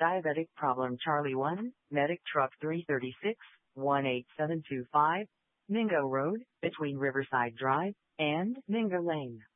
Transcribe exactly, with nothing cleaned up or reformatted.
Diabetic Problem Charlie one, Medic Truck three thirty-six, one eight seven two five, Mingo Road, between Riverside Drive and Mingo Lane.